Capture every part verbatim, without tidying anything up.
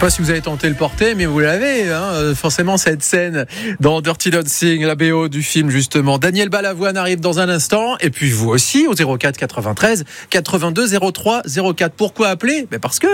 pas si vous avez tenté le porter, mais vous l'avez, hein, forcément cette scène dans Dirty Dancing, la B O du film justement. Daniel Balavoine arrive dans un instant, et puis vous aussi au zéro quatre quatre-vingt-treize quatre-vingt-deux zéro trois zéro quatre. Pourquoi appeler ? Ben parce que...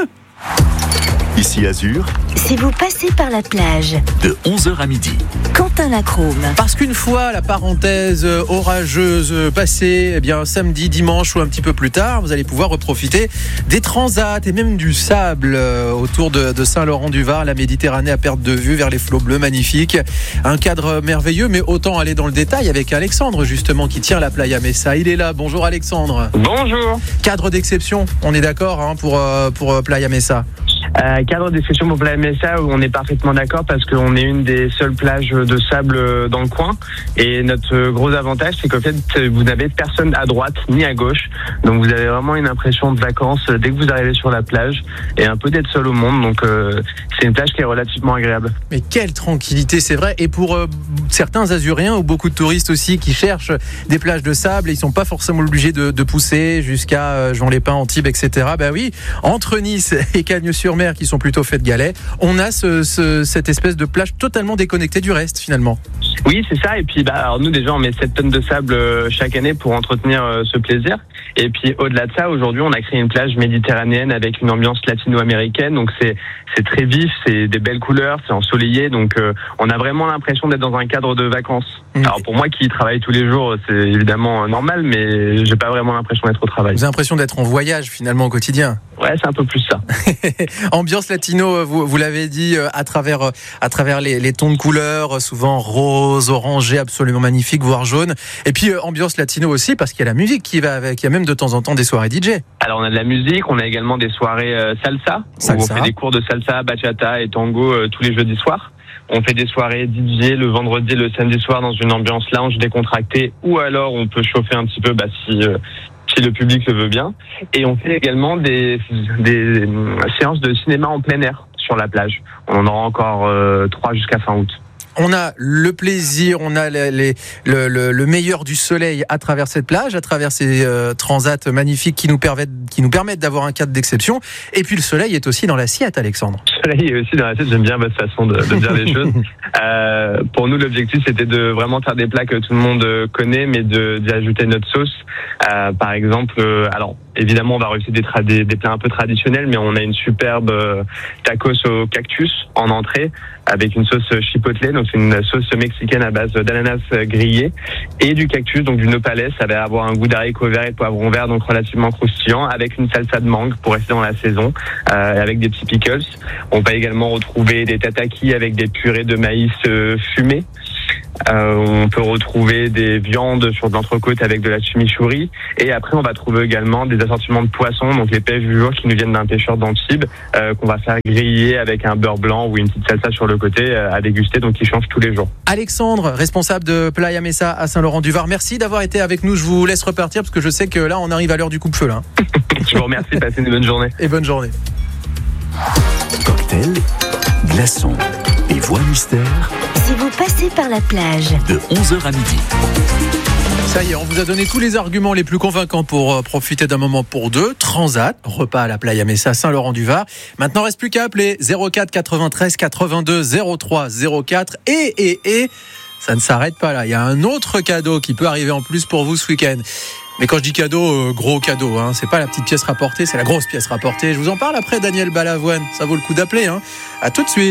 Ici Azur, Si vous passez par la plage, de onze heures à midi. Quentin Lacrome. Parce qu'une fois la parenthèse orageuse passée, eh bien samedi, dimanche ou un petit peu plus tard, vous allez pouvoir reprofiter des transats et même du sable autour de, de Saint-Laurent-du-Var, la Méditerranée à perte de vue vers les flots bleus magnifiques. Un cadre merveilleux, mais autant aller dans le détail avec Alexandre justement qui tient la Playa Mesa. Il est là. Bonjour Alexandre. Bonjour. Cadre d'exception, on est d'accord hein, pour, pour Playa Mesa. Euh, cadre d'exception pour Playa Mesa où on est parfaitement d'accord parce qu'on est une des seules plages de sable dans le coin et notre gros avantage c'est qu'en fait vous n'avez personne à droite ni à gauche, donc vous avez vraiment une impression de vacances dès que vous arrivez sur la plage et un peu d'être seul au monde, donc euh, c'est une plage qui est relativement agréable. Mais quelle tranquillité, c'est vrai, et pour euh, certains Azuriens ou beaucoup de touristes aussi qui cherchent des plages de sable, ils sont pas forcément obligés de, de pousser jusqu'à euh, Juan-les-Pins, Antibes, et cetera. Ben oui, entre Nice et Cagnes-sur-Mer qui sont plutôt faits de galets, on a ce, ce, cette espèce de plage totalement déconnectée du reste finalement. Oui, c'est ça. Et puis, bah, alors nous déjà, on met sept tonnes de sable euh, chaque année pour entretenir euh, ce plaisir. Et puis, au-delà de ça, aujourd'hui, on a créé une plage méditerranéenne avec une ambiance latino-américaine. Donc, c'est c'est très vif, c'est des belles couleurs, c'est ensoleillé. Donc, euh, on a vraiment l'impression d'être dans un cadre de vacances. Mmh. Alors, pour moi qui travaille tous les jours, c'est évidemment normal, mais j'ai pas vraiment l'impression d'être au travail. Vous avez l'impression d'être en voyage finalement au quotidien. Ouais, c'est un peu plus ça. Ambiance latino, vous, vous l'avez dit, à travers, à travers les, les tons de couleurs, souvent rose, orangé, absolument magnifique, voire jaune. Et puis, ambiance latino aussi, parce qu'il y a la musique qui va avec. Il y a même de temps en temps des soirées D J. Alors, on a de la musique, on a également des soirées euh, salsa, salsa. Où on fait des cours de salsa, bachata et tango euh, tous les jeudis soirs. On fait des soirées D J le vendredi et le samedi soir dans une ambiance lounge décontractée, ou alors on peut chauffer un petit peu bah, si... Euh, si le public le veut bien. Et on fait également des, des séances de cinéma en plein air sur la plage. On en aura encore euh, trois jusqu'à fin août. On a le plaisir, on a les, les, le, le, le meilleur du soleil à travers cette plage, à travers ces euh, transats magnifiques qui nous permettent, qui nous permettent d'avoir un cadre d'exception. Et puis le soleil est aussi dans l'assiette, Alexandre. Le soleil est aussi dans l'assiette, j'aime bien votre façon de, de dire les choses. Euh, pour nous, l'objectif, c'était de vraiment faire des plats que tout le monde connaît, mais de, d'y ajouter notre sauce. Euh, par exemple, euh, alors évidemment, on va réussir des, tra- des, des plats un peu traditionnels, mais on a une superbe euh, tacos au cactus en entrée avec une sauce chipotle, donc c'est une sauce mexicaine à base d'ananas grillé et du cactus, donc du nopales. Ça va avoir un goût d'haricot vert et de poivron vert, donc relativement croustillant, avec une salsa de mangue pour rester dans la saison, euh, avec des petits pickles. On va également retrouver des tatakis avec des purées de maïs euh, fumées. Euh, on peut retrouver des viandes sur de l'entrecôte avec de la chimichurri, et après on va trouver également des assortiments de poissons, donc les pêches du jour qui nous viennent d'un pêcheur d'Antibes, euh, qu'on va faire griller avec un beurre blanc ou une petite salsa sur le côté euh, à déguster, donc qui change tous les jours. Alexandre, responsable de Playa Mesa à Saint-Laurent-du-Var, merci d'avoir été avec nous. Je vous laisse repartir parce que je sais que là on arrive à l'heure du coupe-feu là. Je vous remercie, passez une bonne journée. Et bonne journée. Cocktail, glaçons et voix mystère. Si vous passez par la plage, de onze heures à midi. Ça y est, on vous a donné tous les arguments les plus convaincants pour euh, profiter d'un moment pour deux. Transat, repas à la Playa Mesa, Saint-Laurent-du-Var. Maintenant, il ne reste plus qu'à appeler zéro quatre quatre-vingt-treize quatre-vingt-deux zéro trois zéro quatre. Et, et, et, ça ne s'arrête pas là. Il y a un autre cadeau qui peut arriver en plus pour vous ce week-end. Mais quand je dis cadeau, euh, gros cadeau, hein, c'est pas la petite pièce rapportée, c'est la grosse pièce rapportée. Je vous en parle après Daniel Balavoine. Ça vaut le coup d'appeler, hein. À tout de suite.